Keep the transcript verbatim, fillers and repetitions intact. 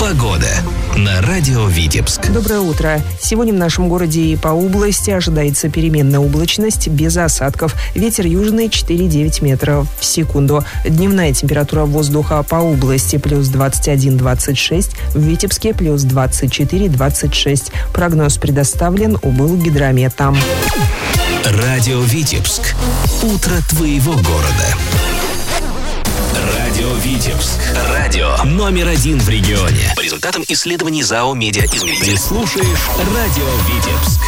Погода на радио Витебск. Доброе утро. Сегодня в нашем городе и по области ожидается переменная облачность без осадков. Ветер южный четыре-девять метров в секунду. Дневная температура воздуха по области плюс двадцать один - двадцать шесть, в Витебске плюс двадцать четыре - двадцать шесть. Прогноз предоставлен Облгидромета. Радио Витебск. Утро твоего города. Радио Витебск. Радио номер один в регионе. По результатам исследований ЗАО «Медиа Измеритель». Ты слушаешь Радио Витебск.